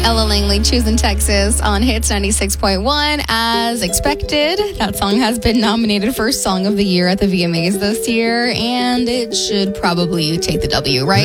Ella Langley, Choosing Texas on Hits 96.1. As expected, that song has been nominated for Song of the Year at the VMAs this year, and it should probably take the W, right?